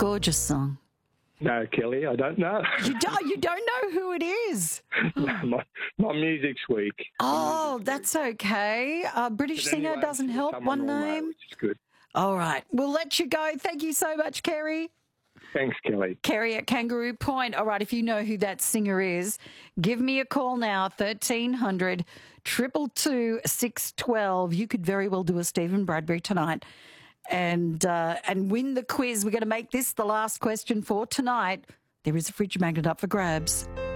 gorgeous song. No, Kelly, I don't know. You don't know who it is? my music's weak. Oh, that's okay. British singer anyway, doesn't help. someone One will know, name. which is good. All right. We'll let you go. Thank you so much, Kerry. Thanks, Kelly. Kerry at Kangaroo Point. All right, if you know who that singer is, give me a call now, 1300 222 612. You could very well do a Stephen Bradbury tonight and win the quiz. We're going to make this the last question for tonight. There is a fridge magnet up for grabs.